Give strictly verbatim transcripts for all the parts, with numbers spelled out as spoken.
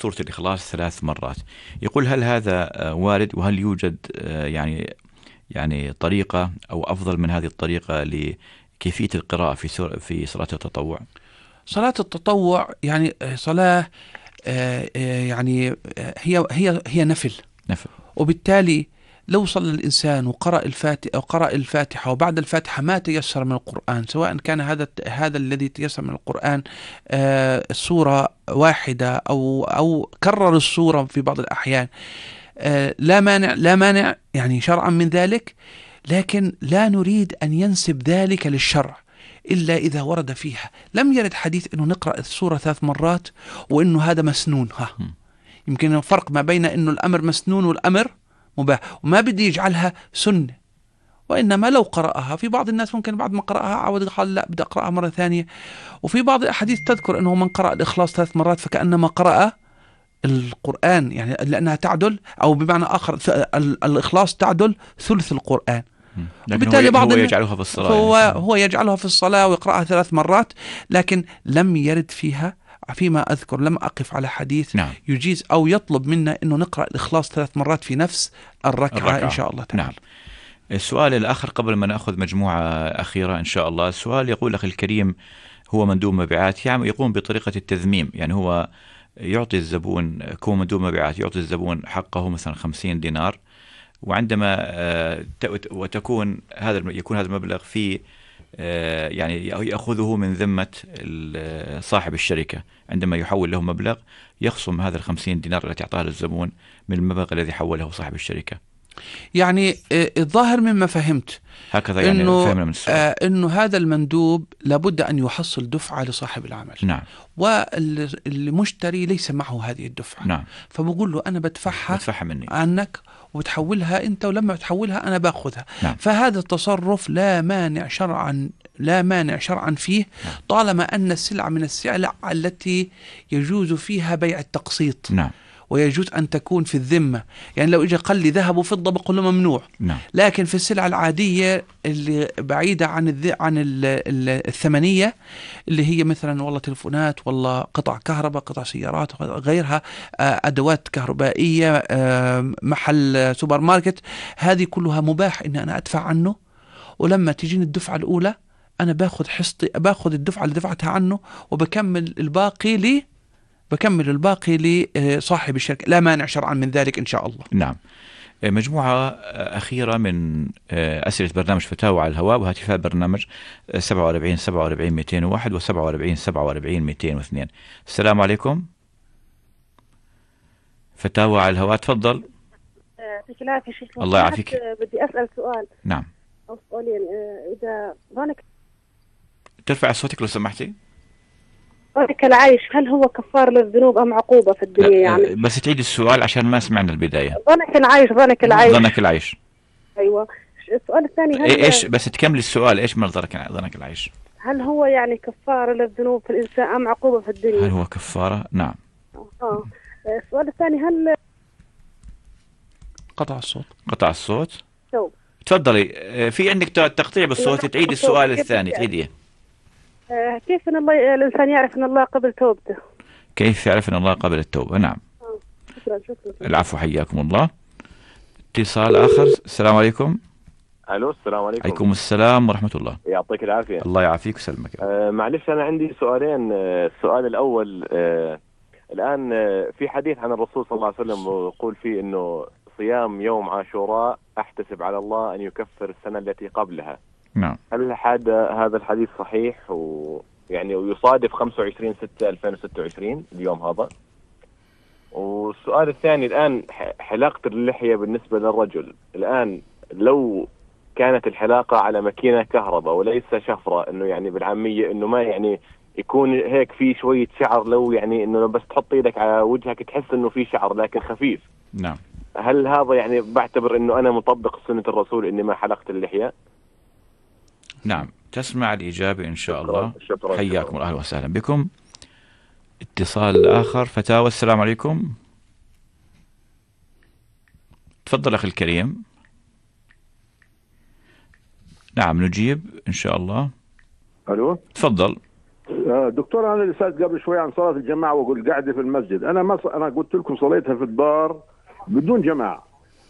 سورة الإخلاص ثلاث مرات. يقول هل هذا وارد، وهل يوجد يعني يعني طريقة أو أفضل من هذه الطريقة لكيفية القراءة في سورة في صلاة التطوع؟ صلاة التطوع يعني صلاة يعني هي هي هي نفل نفل، وبالتالي لو صلى الإنسان وقرأ الفاتحة أو قرأ الفاتحة وبعد الفاتحة ما تيسر من القرآن، سواء كان هذا هذا الذي تيسر من القرآن آه سورة واحدة أو أو كرر السورة في بعض الأحيان، آه لا مانع لا مانع يعني شرعا من ذلك، لكن لا نريد أن ينسب ذلك للشرع إلا إذا ورد فيها. لم يرد حديث أنه نقرأ السورة ثلاث مرات وأنه هذا مسنون. ها يمكن الفرق ما بين أنه الأمر مسنون والأمر مباح، وما بدي يجعلها سنة، وإنما لو قرأها، في بعض الناس ممكن بعد ما قرأها عاود قال لا بدي أقرأها مرة ثانية. وفي بعض الأحاديث تذكر أنه من قرأ الإخلاص ثلاث مرات فكأنما قرأ القرآن، يعني لأنها تعدل، أو بمعنى آخر الإخلاص تعدل ثلث القرآن. لكن هو, بعض هو يجعلها في الصلاة، هو, يعني. هو يجعلها في الصلاة ويقرأها ثلاث مرات، لكن لم يرد فيها فيما أذكر، لم أقف على حديث نعم. يجيز أو يطلب منا أنه نقرأ الإخلاص ثلاث مرات في نفس الركعة, الركعة. إن شاء الله تعالى. نعم. السؤال الآخر قبل ما نأخذ مجموعة أخيرة إن شاء الله. السؤال يقول أخي الكريم هو مندوب مبيعات، يعني يقوم بطريقة التذميم، يعني هو يعطي الزبون، كون مندوب مبيعات يعطي الزبون حقه مثلا خمسين دينار، وعندما وتكون هذا يكون هذا المبلغ في يعني يأخذه من ذمة صاحب الشركة، عندما يحول له مبلغ يخصم هذا الخمسين دينار التي أعطاها للزبون من المبلغ الذي حوله صاحب الشركة. يعني الظاهر مما فهمت هكذا يعني إنه فهمنا من السؤال آه إنه هذا المندوب لابد أن يحصل دفعة لصاحب العمل. نعم. والمشتري ليس معه هذه الدفعة. نعم. فبقول له أنا بدفعها بدفعها مني عنك وتحولها أنت، ولما تحولها أنا باخذها. نعم. فهذا التصرف لا مانع شرعا لا مانع شرعا فيه، نعم. طالما أن السلعة من السلع التي يجوز فيها بيع التقسيط. نعم. ويجوز أن تكون في الذمة، يعني لو إجا قال لي ذهب وفضة بقول له ممنوع. نعم. لكن في السلع العادية اللي بعيدة عن الذ... عن ال... ال... الثمنية، اللي هي مثلا والله تلفونات، والله قطع كهرباء، قطع سيارات، غيرها، أدوات كهربائية، محل سوبر ماركت، هذه كلها مباح إن أنا أدفع عنه، ولما تجيني الدفعة الأولى أنا باخذ حصتي، باخذ الدفعة اللي دفعتها عنه وبكمل الباقي لي بكمل الباقي لصاحب الشركة. لا مانع شرعا من ذلك إن شاء الله. نعم. مجموعة أخيرة من أسئلة برنامج فتاوى على الهواء وهاتفات برنامج سبعة وأربعين سبعة وأربعين مئتين وواحد وسبعة وأربعين سبعة وأربعين مئتين واثنين. السلام عليكم. فتاوى على الهواء، تفضل. يعطيك العافية شيخ. الله يعافيك. بدي أسأل سؤال. نعم. أو سؤالين. إذا ظنك ترفع صوتك لو سمحتي. ظنك العيش هل هو كفار للذنوب أم عقوبة في الدنيا؟ يعني بس تعيد السؤال عشان ما سمعنا البداية. ظنك العيش ظنك العيش ظنك العيش. أيوة. السؤال الثاني هل إيش بس تكمل السؤال، إيش من ظنك ظنك العيش؟ هل هو يعني كفارة للذنوب في الإنسان أم عقوبة في الدنيا؟ هل هو كفارة؟ نعم. آه. السؤال الثاني هل قطع الصوت قطع الصوت شو. تفضلي. في عندك تقطيع بالصوت، تعيد السؤال الثاني، تعيديه. آه كيف ان الله الانسان يعرف ان الله قبل توبته؟ كيف يعرف ان الله قبل التوبة؟ نعم. آه. شكرا شكرا. العفو، حياكم الله. اتصال اخر. السلام عليكم. الو السلام عليكم. عليكم السلام ورحمة الله. يعطيك العافية. الله يعافيك ويسلمك. آه معلش انا عندي سؤالين. آه السؤال الاول، آه الان آه في حديث عن الرسول صلى الله عليه وسلم يقول فيه انه صيام يوم عاشوراء احتسب على الله ان يكفر السنة التي قبلها. نعم. هل هذا هذا الحديث صحيح ويعني ويصادف خمسة وعشرين ستة ألفين وستة وعشرين اليوم هذا؟ والسؤال الثاني، الآن حلاقة اللحية بالنسبة للرجل، الآن لو كانت الحلاقة على ماكينة كهرباء وليس شفرة، إنه يعني بالعامية إنه ما يعني يكون هيك في شوية شعر، لو يعني إنه بس تحط إيدك على وجهك تحس إنه في شعر لكن خفيف. نعم. هل هذا يعني بعتبر إنه أنا مطبق سنة الرسول إني ما حلقت اللحية؟ نعم. تسمع الإجابة إن شاء شكرا. الله. شكرا. حياكم الله وسهلا بكم. اتصال آخر. فتاوى. السلام عليكم. تفضل أخي الكريم. نعم نجيب إن شاء الله. ألو. تفضل. آه، دكتور، انا اللي سالت قبل شوي عن صلاه الجماعه واقول قاعده في المسجد. انا ما ص... انا قلت لكم صليتها في الدار بدون جماعه،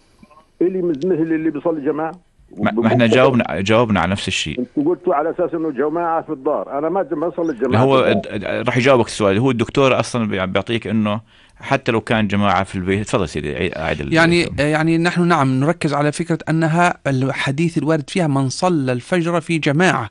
اللي مثل اللي بيصلي جماعه. ما ما احنا جاوبنا جاوبنا على نفس الشيء. انتوا قلتوا على اساس انه جماعه في الدار، انا ما ما صليت اللي جماعه. هو راح يجاوبك السؤال. هو الدكتور اصلا بيعطيك انه حتى لو كان جماعه في البيت. تفضل سيدي اعيد ال- يعني يعني نحن نعم نركز على فكرة أنها الحديث الوارد فيها من صلى الفجر في جماعة،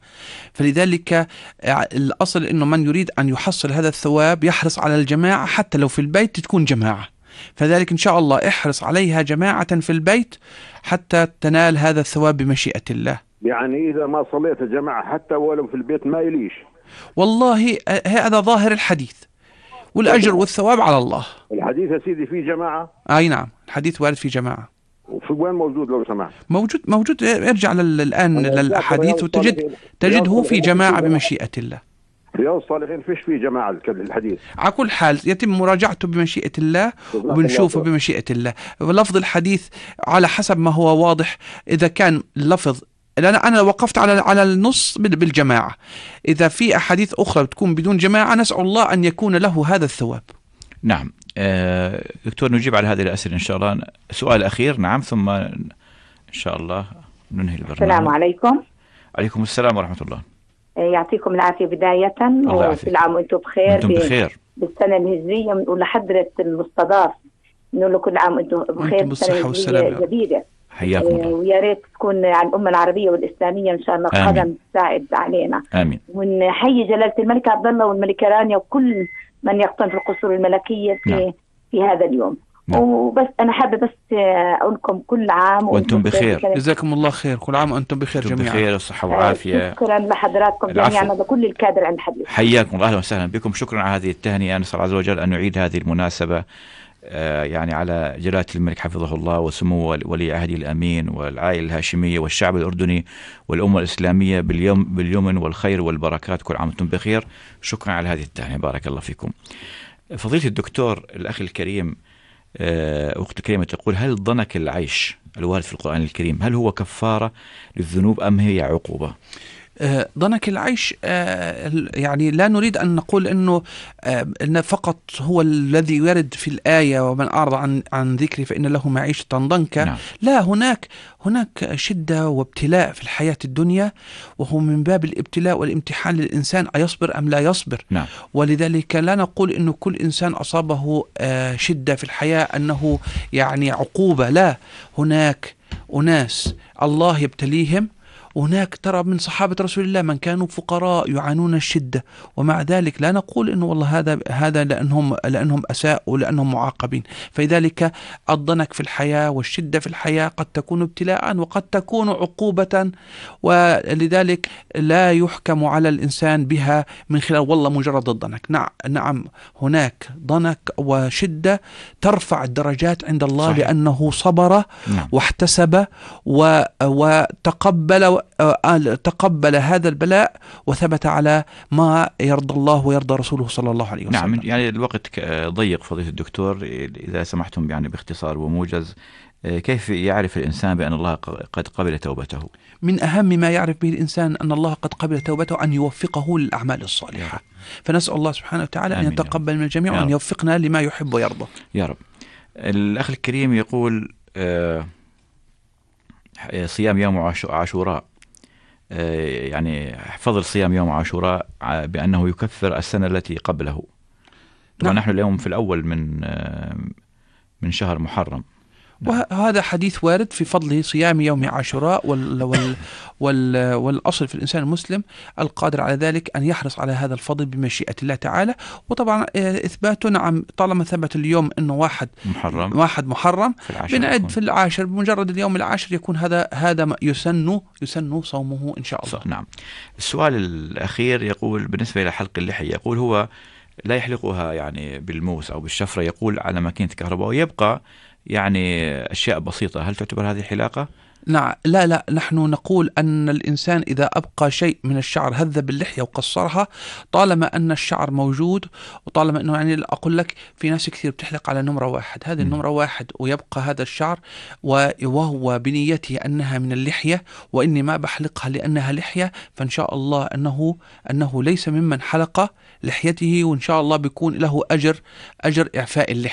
فلذلك الأصل أنه من يريد أن يحصل هذا الثواب يحرص على الجماعة حتى لو في البيت تكون جماعة. فذلك إن شاء الله احرص عليها جماعة في البيت حتى تنال هذا الثواب بمشيئة الله. يعني اذا ما صليت جماعه حتى ولو في البيت ما يليش. والله هذا ظاهر الحديث، والأجر والثواب على الله. الحديث يا سيدي في جماعه. أي نعم، الحديث وارد في جماعة. وفي وين موجود لو سمحت؟ موجود موجود ارجع لل- الآن للأحاديث وتجد تجده في جماعة بمشيئة الله. رياض الصالحين فيش فيه جماعه الحديث. على كل حال يتم مراجعته بمشيئة الله وبنشوفه بمشيئة الله. لفظ الحديث على حسب ما هو واضح، إذا كان اللفظ لأن أنا وقفت على على النص بال- بالجماعة. إذا في أحاديث أخرى بتكون بدون جماعة نسأل الله أن يكون له هذا الثواب. نعم. آه، دكتور نجيب على هذه الأسئلة إن شاء الله. سؤال أخير نعم، ثم إن شاء الله ننهي البرنامج. السلام عليكم. عليكم السلام ورحمة الله. يعطيكم العافية بداية، الله يعافيك. وكل عام وانتم بخير. وأنتم بخير. بالسنة الهجرية بنقول لحضرة المستضاف نقول له كل عام وانتم بخير. وأنتم بالصحة والسلام يا رب. جديدة. حياكم الله. ويا ريت تكون على الأمة العربية والإسلامية إن شاء الله آمين. قدم تساعد علينا. آمين. ونحيي جلالة الملك عبد الله والملكة رانيا وكل من يقطن في القصور الملكية في نعم. في هذا اليوم. نعم. وبس أنا حابة بس أقول لكم كل عام وأنتم بخير. جزاكم الله خير، كل عام وأنتم بخير أنتم جميعا. بخير وصحة وعافية. شكرا لحضراتكم العفو. جميعا وكل الكادر عن الحديث. حياكم الله، أهلا وسهلا بكم. شكرا على هذه التهنئة. نسأل الله عز وجل أن نعيد هذه المناسبة آه، يعني على جلالة الملك حفظه الله وسمو ولي عهده الأمين والعائلة الهاشمية والشعب الأردني والأمة الإسلامية باليوم باليمن والخير والبركات. كل عام وأنتم بخير. شكرا على هذه التهنئة، بارك الله فيكم. فضيلة الدكتور الأخ الكريم، آه، أخت الكريمة تقول: هل ضنك العيش الوارد في القرآن الكريم هل هو كفارة للذنوب أم هي عقوبة؟ آه، ضنك العيش آه، يعني لا نريد أن نقول أنه آه، إن فقط هو الذي يرد في الآية ومن أعرض عن عن ذكري فإن له معيشة ضنكا. نعم. لا، هناك هناك شدة وابتلاء في الحياة الدنيا، وهو من باب الابتلاء والامتحان للإنسان أيصبر أم لا يصبر. نعم. ولذلك لا نقول أنه كل إنسان أصابه آه، شدة في الحياة أنه يعني عقوبة. لا، هناك أناس الله يبتليهم. هناك ترى من صحابة رسول الله من كانوا فقراء يعانون الشدة، ومع ذلك لا نقول إنه والله هذا هذا لأنهم لأنهم أساءوا لأنهم معاقبين. فلذلك الضنك في الحياة والشدة في الحياة قد تكون ابتلاء وقد تكون عقوبة، ولذلك لا يحكم على الإنسان بها من خلال والله مجرد الضنك. نعم نعم هناك ضنك وشدة ترفع الدرجات عند الله. صحيح. لأنه صبر. نعم. واحتسب و وتقبل تقبل هذا البلاء وثبت على ما يرضى الله ويرضى رسوله صلى الله عليه وسلم. نعم. يعني الوقت ضيق فضيلة الدكتور، إذا سمحتم يعني باختصار وموجز، كيف يعرف الإنسان بأن الله قد قبل توبته؟ من أهم ما يعرف به الإنسان أن الله قد قبل توبته أن يوفقه للأعمال الصالحة. فنسأل الله سبحانه وتعالى أن يتقبل من الجميع وأن يوفقنا لما يحب ويرضى يا رب. الأخ الكريم يقول آه صيام يوم عاشوراء، آه يعني فضل صيام يوم عاشوراء بأنه يكفر السنة التي قبله. طبعا نحن اليوم في الأول من آه من شهر محرم. وهذا حديث وارد في فضل صيام يوم عاشوراء، وال وال وال والأصل في الإنسان المسلم القادر على ذلك أن يحرص على هذا الفضل بمشيئة الله تعالى. وطبعا إثباته نعم، طالما ثبت اليوم أنه واحد محرم واحد محرم بنعد في العاشر، بمجرد اليوم العاشر يكون هذا هذا يسن يسن صومه إن شاء الله. نعم. السؤال الأخير يقول بالنسبة إلى حلق اللحية، يقول هو لا يحلقها يعني بالموس أو بالشفرة، يقول على ماكينة كهرباء، ويبقى يعني أشياء بسيطة. هل تعتبر هذه حلاقة؟ نعم، لا لا نحن نقول أن الإنسان إذا أبقى شيء من الشعر هذب اللحية وقصرها، طالما أن الشعر موجود، وطالما أنه يعني أقول لك في ناس كثير بتحلق على نمرة واحد، هذه مم. النمرة واحد ويبقى هذا الشعر و- وهو بنيته أنها من اللحية، وإني ما بحلقها لأنها لحية، فإن شاء الله أنه أنه ليس ممن حلق لحيته، وإن شاء الله بيكون له أجر أجر إعفاء اللحية.